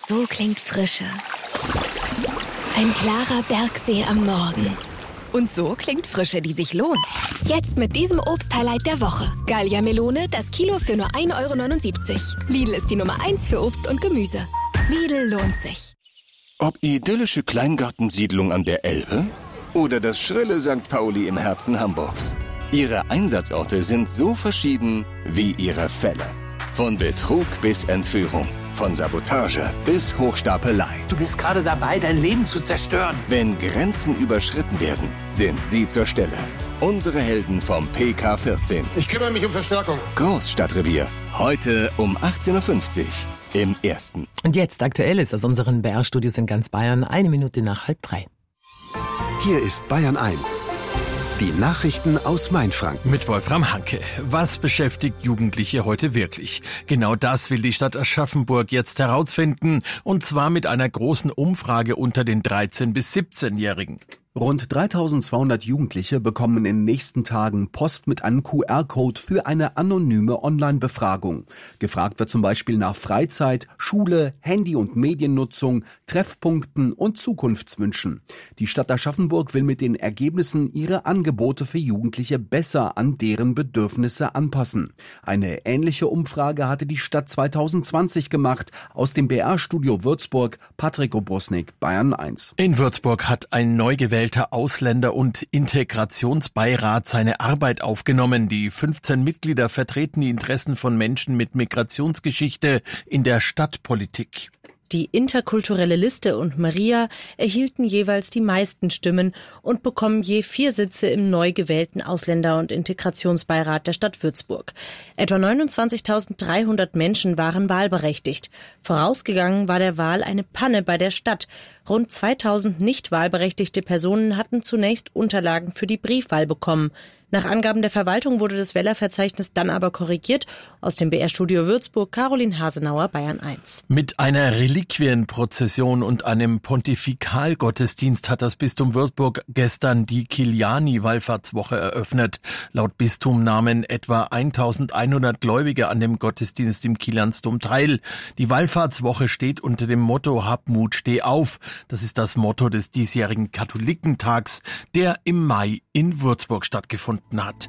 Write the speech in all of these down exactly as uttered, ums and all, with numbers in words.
So klingt Frische. Ein klarer Bergsee am Morgen. Und so klingt Frische, die sich lohnt. Jetzt mit diesem Obst-Highlight der Woche. Gallia Melone, das Kilo für nur ein Euro neunundsiebzig. Lidl ist die Nummer eins für Obst und Gemüse. Lidl lohnt sich. Ob idyllische Kleingartensiedlung an der Elbe oder das schrille Sankt Pauli im Herzen Hamburgs. Ihre Einsatzorte sind so verschieden wie ihre Fälle. Von Betrug bis Entführung, von Sabotage bis Hochstapelei. Du bist gerade dabei, dein Leben zu zerstören. Wenn Grenzen überschritten werden, sind sie zur Stelle. Unsere Helden vom P K vierzehn. Ich kümmere mich um Verstärkung. Großstadtrevier. Heute um achtzehn Uhr fünfzig im Ersten. Und jetzt Aktuelles aus unseren B R-Studios in ganz Bayern. Eine Minute nach halb drei. Hier ist Bayern eins. Die Nachrichten aus Mainfranken. Mit Wolfram Hanke. Was beschäftigt Jugendliche heute wirklich? Genau das will die Stadt Aschaffenburg jetzt herausfinden. Und zwar mit einer großen Umfrage unter den dreizehn- bis siebzehnjährigen. Rund dreitausendzweihundert Jugendliche bekommen in den nächsten Tagen Post mit einem Q R-Code für eine anonyme Online-Befragung. Gefragt wird zum Beispiel nach Freizeit, Schule, Handy- und Mediennutzung, Treffpunkten und Zukunftswünschen. Die Stadt Aschaffenburg will mit den Ergebnissen ihre Angebote für Jugendliche besser an deren Bedürfnisse anpassen. Eine ähnliche Umfrage hatte die Stadt zweitausendzwanzig gemacht. Aus dem B R-Studio Würzburg, Patrick Obrosnik, Bayern eins. In Würzburg hat ein neu gewählter Ausländer- und Integrationsbeirat seine Arbeit aufgenommen. Die fünfzehn Mitglieder vertreten die Interessen von Menschen mit Migrationsgeschichte in der Stadtpolitik. Die interkulturelle Liste und Maria erhielten jeweils die meisten Stimmen und bekommen je vier Sitze im neu gewählten Ausländer- und Integrationsbeirat der Stadt Würzburg. Etwa neunundzwanzigtausenddreihundert Menschen waren wahlberechtigt. Vorausgegangen war der Wahl eine Panne bei der Stadt. Rund zweitausend nicht wahlberechtigte Personen hatten zunächst Unterlagen für die Briefwahl bekommen. Nach Angaben der Verwaltung wurde das Wählerverzeichnis dann aber korrigiert. Aus dem B R-Studio Würzburg, Caroline Hasenauer, Bayern eins. Mit einer Reliquienprozession und einem Pontifikalgottesdienst hat das Bistum Würzburg gestern die Kiliani-Wallfahrtswoche eröffnet. Laut Bistum nahmen etwa eintausendeinhundert Gläubige an dem Gottesdienst im Kiliansdom teil. Die Wallfahrtswoche steht unter dem Motto Hab Mut, steh auf. Das ist das Motto des diesjährigen Katholikentags, der im Mai in Würzburg stattgefunden hat.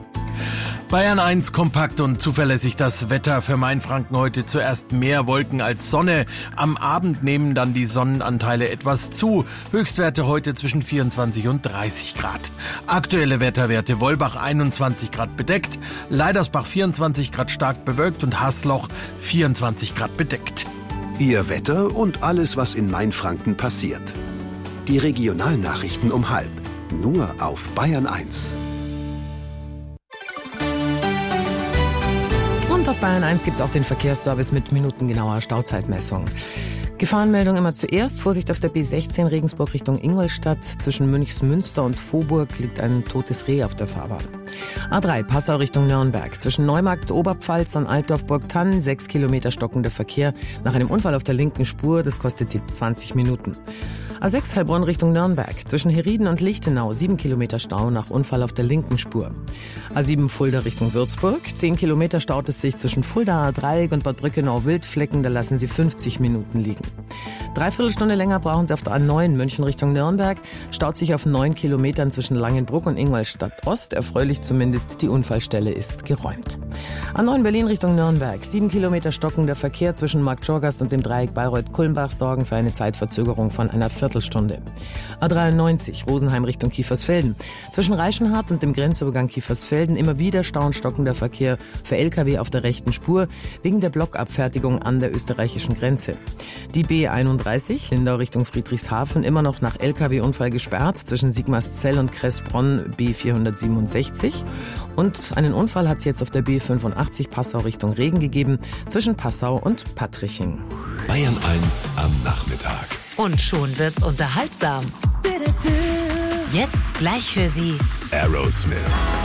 Bayern eins, kompakt und zuverlässig das Wetter für Mainfranken heute. Zuerst mehr Wolken als Sonne. Am Abend nehmen dann die Sonnenanteile etwas zu. Höchstwerte heute zwischen vierundzwanzig und dreißig Grad. Aktuelle Wetterwerte: Wollbach einundzwanzig Grad bedeckt, Leidersbach vierundzwanzig Grad stark bewölkt und Haßloch vierundzwanzig Grad bedeckt. Ihr Wetter und alles, was in Mainfranken passiert. Die Regionalnachrichten um halb. Nur auf Bayern eins. Und auf Bayern eins gibt es auch den Verkehrsservice mit minutengenauer Stauzeitmessung. Gefahrenmeldung immer zuerst. Vorsicht auf der B sechzehn Regensburg Richtung Ingolstadt. Zwischen Münchsmünster und Vohburg liegt ein totes Reh auf der Fahrbahn. A drei Passau Richtung Nürnberg. Zwischen Neumarkt, Oberpfalz und Altdorf-Burgthann sechs Kilometer stockender Verkehr nach einem Unfall auf der linken Spur. Das kostet sie zwanzig Minuten. A sechs Heilbronn Richtung Nürnberg. Zwischen Herrieden und Lichtenau sieben Kilometer Stau nach Unfall auf der linken Spur. A sieben Fulda Richtung Würzburg. zehn Kilometer staut es sich zwischen Fuldaer Dreieck und Bad Brückenau-Wildflecken. Da lassen sie fünfzig Minuten liegen. Dreiviertel Stunde länger brauchen sie auf der A neun München Richtung Nürnberg. Staut sich auf neun Kilometern zwischen Langenbruck und Ingolstadt Ost. Erfreulich zumindest, die Unfallstelle ist geräumt. A neun Berlin Richtung Nürnberg. sieben Kilometer stockender Verkehr zwischen Marktschorgast und dem Dreieck Bayreuth-Kulmbach sorgen für eine Zeitverzögerung von einer Viertelstunde. A dreiundneunzig Rosenheim Richtung Kiefersfelden. Zwischen Reichenhart und dem Grenzübergang Kiefersfelden immer wieder Stau und stockender Verkehr für L K W auf der rechten Spur wegen der Blockabfertigung an der österreichischen Grenze. Die B einunddreißig Lindau Richtung Friedrichshafen immer noch nach L K W-Unfall gesperrt zwischen Sigmarszell und Kressbronn B vierhundertsiebenundsechzig. Und einen Unfall hat es jetzt auf der B fünfundachtzig Passau Richtung Regen gegeben zwischen Passau und Pattriching. Bayern eins am Nachmittag. Und schon wird's unterhaltsam. Jetzt gleich für Sie Aerosmith.